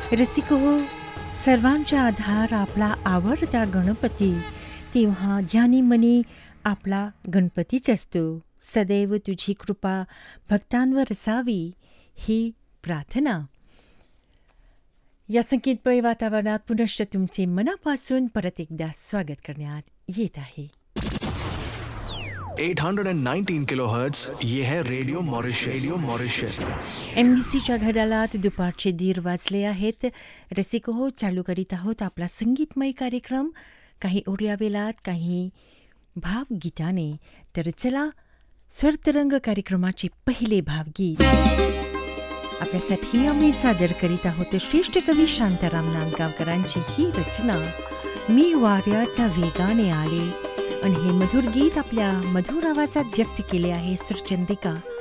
रसिको, सर्वांचा आधार आपला आवडता गणपती. तेव्हा ध्यानी मनी आपला गणपतीच असतो. सदैव तुझी कृपा भक्तांवर असावी ही प्रार्थना. या संगीतमय वातावरणात पुनश्च तुमचे मनापासून परत एकदा स्वागत करण्यात येत आहे. 819 किलोहर्ट्ज, ये है रेडियो मॉरिशस. MBCच्या घड्याळात दुपारचे 1:30 वाजले आहेत. रसिको, चालू करीत आहोत आपला संगीतमय कार्यक्रम, काही ओरल्या वेळात, काही भावगीताने. तर चला, स्वरतरंग कार्यक्रमाचे पहिले भावगीत आपल्यासाठी आम्ही सादर करीत आहोत. श्रेष्ठ कवी शांताराम नांदगावकरांची ही रचना, मी वाऱ्याच्या वेगाने आले. आणि हे मधुर गीत आपल्या मधुर आवाजात व्यक्त केले आहे सुरचंद्रिका